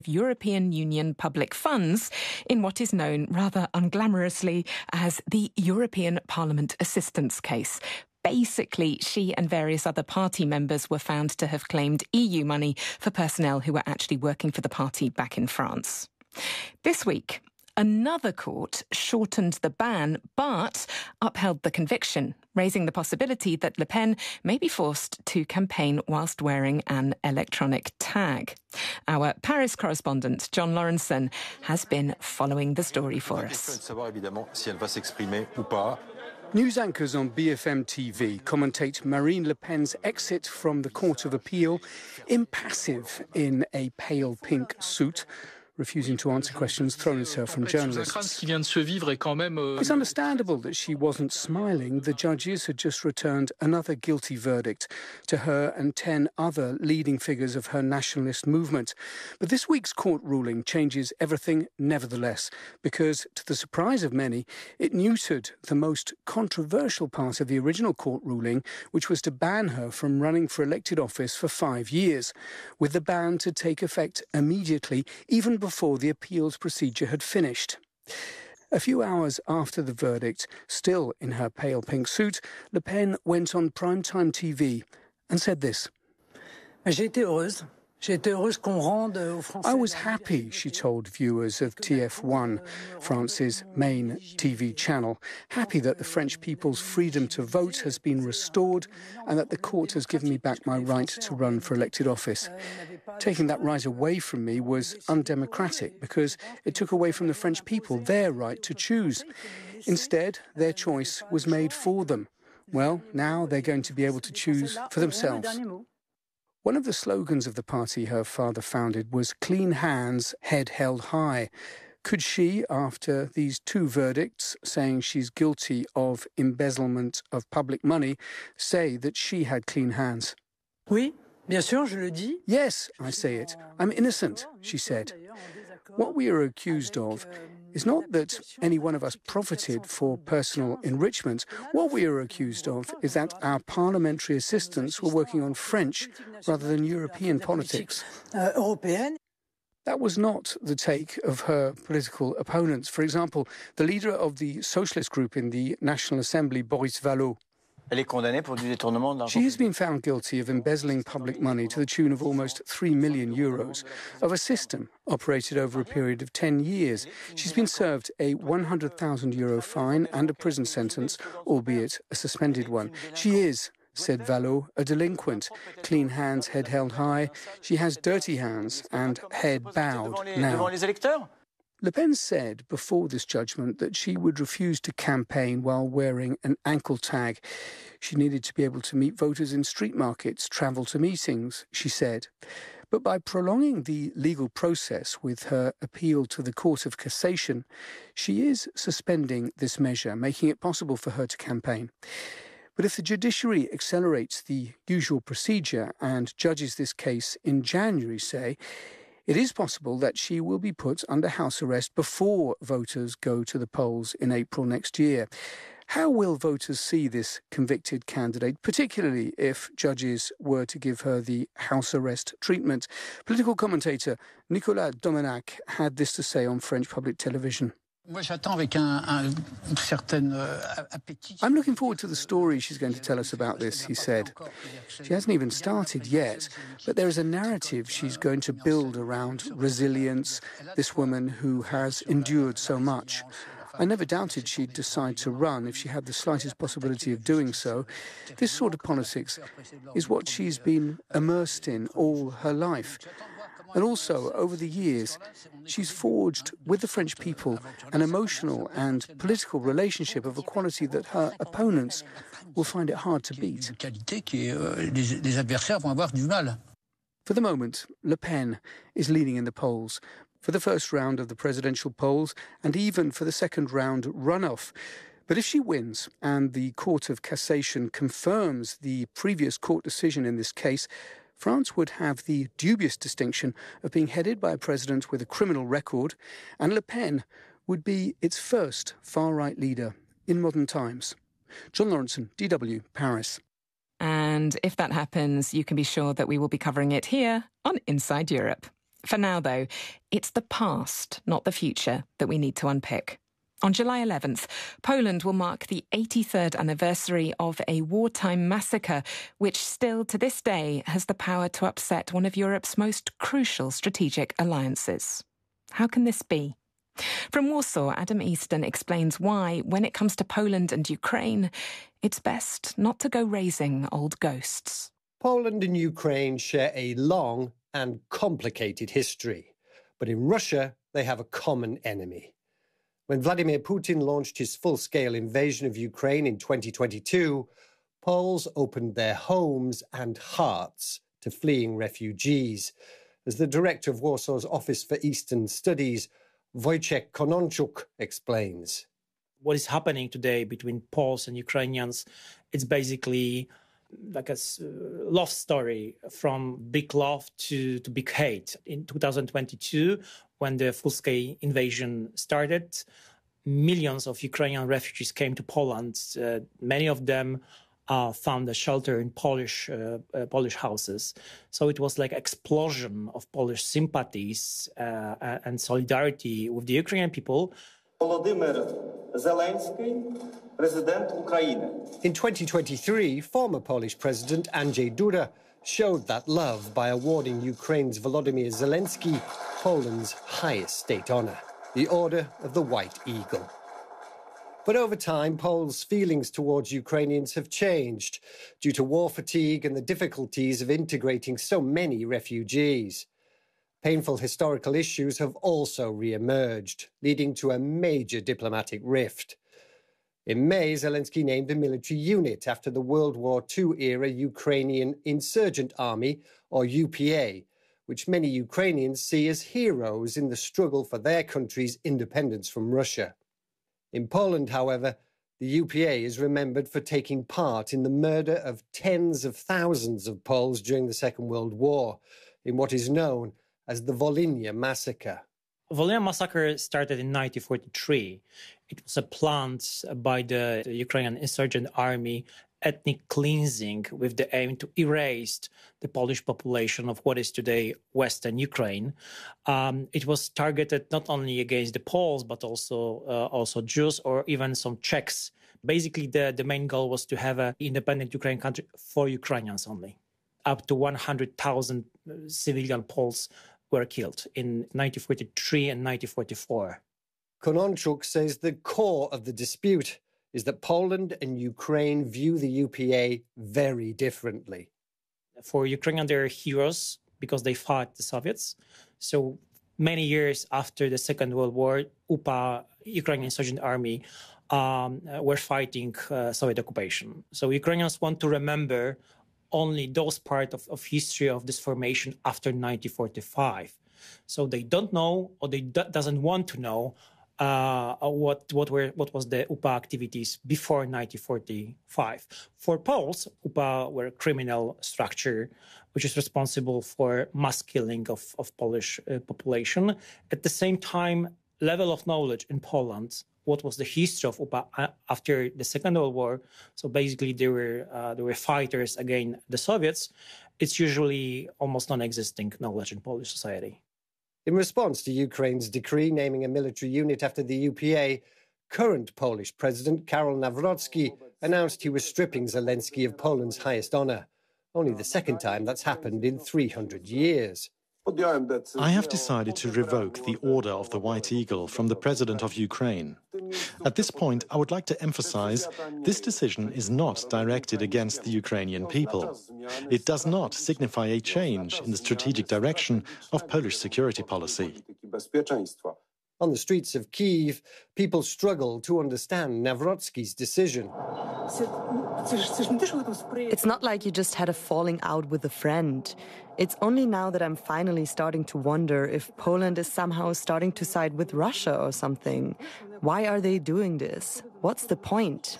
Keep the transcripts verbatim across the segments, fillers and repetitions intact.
European Union public funds in what is known rather unglamorously as the European Parliament assistance case. Basically, she and various other party members were found to have claimed E U money for personnel who were actually working for the party back in France. This week, another court shortened the ban but upheld the conviction, raising the possibility that Le Pen may be forced to campaign whilst wearing an electronic tag. Our Paris correspondent, John Lawrenson, has been following the story for us. News anchors on B F M T V commentate Marine Le Pen's exit from the Court of Appeal, impassive in a pale pink suit, refusing to answer questions thrown at her from journalists. It's understandable that she wasn't smiling. The judges had just returned another guilty verdict to her and ten other leading figures of her nationalist movement. But this week's court ruling changes everything nevertheless, because, to the surprise of many, it neutered the most controversial part of the original court ruling, which was to ban her from running for elected office for five years, with the ban to take effect immediately, even before the appeals procedure had finished. A few hours after the verdict, still in her pale pink suit, Le Pen went on primetime T V and said this. J'ai été heureuse. I was happy, she told viewers of T F one, France's main T V channel, happy that the French people's freedom to vote has been restored and that the court has given me back my right to run for elected office. Taking that right away from me was undemocratic because it took away from the French people their right to choose. Instead, their choice was made for them. Well, now they're going to be able to choose for themselves. One of the slogans of the party her father founded was "Clean hands, head held high." Could she, after these two verdicts saying she's guilty of embezzlement of public money, say that she had clean hands? Oui, bien sûr, je le dis. Yes, I say it. I'm innocent, she said. What we are accused of is not that any one of us profited for personal enrichment. What we are accused of is that our parliamentary assistants were working on French rather than European politics. That was not the take of her political opponents. For example, the leader of the socialist group in the National Assembly, Boris Vallaud. She has been found guilty of embezzling public money to the tune of almost three million euros, of a system operated over a period of ten years. She's been served a one hundred thousand euro fine and a prison sentence, albeit a suspended one. She is, said Vallaud, a delinquent. Clean hands, head held high. She has dirty hands and head bowed now. Le Pen said before this judgment that she would refuse to campaign while wearing an ankle tag. She needed to be able to meet voters in street markets, travel to meetings, she said. But by prolonging the legal process with her appeal to the Court of Cassation, she is suspending this measure, making it possible for her to campaign. But if the judiciary accelerates the usual procedure and judges this case in January, say, it is possible that she will be put under house arrest before voters go to the polls in April next year. How will voters see this convicted candidate, particularly if judges were to give her the house arrest treatment? Political commentator Nicolas Domenac had this to say on French public television. I'm looking forward to the story she's going to tell us about this, he said. She hasn't even started yet, but there is a narrative she's going to build around resilience, this woman who has endured so much. I never doubted she'd decide to run if she had the slightest possibility of doing so. This sort of politics is what she's been immersed in all her life. And also, over the years, she's forged with the French people an emotional and political relationship of a quality that her opponents will find it hard to beat. For the moment, Le Pen is leading in the polls. For the first round of the presidential polls, and even for the second round runoff. But if she wins, and the Court of Cassation confirms the previous court decision in this case, France would have the dubious distinction of being headed by a president with a criminal record, and Le Pen would be its first far-right leader in modern times. John Lawrenson, D W, Paris. And if that happens, you can be sure that we will be covering it here on Inside Europe. For now, though, it's the past, not the future, that we need to unpick. On July eleventh, Poland will mark the eighty-third anniversary of a wartime massacre, which still to this day has the power to upset one of Europe's most crucial strategic alliances. How can this be? From Warsaw, Adam Easton explains why, when it comes to Poland and Ukraine, it's best not to go raising old ghosts. Poland and Ukraine share a long and complicated history, but in Russia they have a common enemy. When Vladimir Putin launched his full-scale invasion of Ukraine in twenty twenty-two, Poles opened their homes and hearts to fleeing refugees. As the director of Warsaw's Office for Eastern Studies, Wojciech Kononczuk, explains. What is happening today between Poles and Ukrainians, it's basically like a love story, from big love to, to big hate. In two thousand twenty-two, when the full-scale invasion started, millions of Ukrainian refugees came to Poland. Uh, many of them uh, found a shelter in Polish uh, uh, Polish houses. So it was like an explosion of Polish sympathies uh, and solidarity with the Ukrainian people. Volodymyr Zelensky, President Ukraine. In twenty twenty-three, former Polish President Andrzej Duda showed that love by awarding Ukraine's Volodymyr Zelensky Poland's highest state honour, the Order of the White Eagle. But over time, Poles' feelings towards Ukrainians have changed due to war fatigue and the difficulties of integrating so many refugees. Painful historical issues have also re-emerged, leading to a major diplomatic rift. In May, Zelensky named a military unit after the World War Two-era Ukrainian Insurgent Army, or U P A, which many Ukrainians see as heroes in the struggle for their country's independence from Russia. In Poland, however, the U P A is remembered for taking part in the murder of tens of thousands of Poles during the Second World War, in what is known as the Volhynia Massacre. Volhynia Massacre started in nineteen forty-three. It was a plan by the Ukrainian Insurgent Army, ethnic cleansing with the aim to erase the Polish population of what is today Western Ukraine. Um, it was targeted not only against the Poles, but also uh, also Jews or even some Czechs. Basically, the, the main goal was to have an independent Ukrainian country for Ukrainians only. Up to one hundred thousand civilian Poles were killed in nineteen forty-three and nineteen forty-four. Kononczuk says the core of the dispute is that Poland and Ukraine view the U P A very differently. For Ukrainians, they're heroes because they fought the Soviets. So many years after the Second World War, U P A, Ukrainian Insurgent Army, um, were fighting uh, Soviet occupation. So Ukrainians want to remember only those parts of, of history of this formation after nineteen forty-five. So they don't know, or they do, doesn't want to know uh, what what were what was the U P A activities before nineteen forty-five. For Poles, U P A were a criminal structure which is responsible for mass killing of, of Polish uh, population. At the same time, level of knowledge in Poland, what was the history of U P A after the Second World War. So basically, there were uh, there were fighters against the Soviets. It's usually almost non-existing knowledge in Polish society. In response to Ukraine's decree naming a military unit after the U P A, current Polish President Karol Nawrocki announced he was stripping Zelensky of Poland's highest honour. Only the second time that's happened in three hundred years. I have decided to revoke the Order of the White Eagle from the President of Ukraine. At this point, I would like to emphasize this decision is not directed against the Ukrainian people. It does not signify a change in the strategic direction of Polish security policy. On the streets of Kyiv, people struggle to understand Nawrocki's decision. It's not like you just had a falling out with a friend. It's only now that I'm finally starting to wonder if Poland is somehow starting to side with Russia or something. Why are they doing this? What's the point?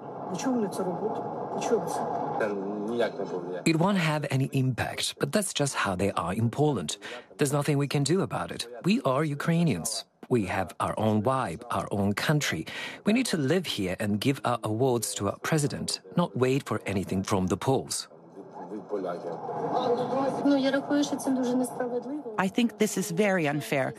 It won't have any impact, but that's just how they are in Poland. There's nothing we can do about it. We are Ukrainians. We have our own vibe, our own country. We need to live here and give our awards to our president, not wait for anything from the Poles. I think this is very unfair.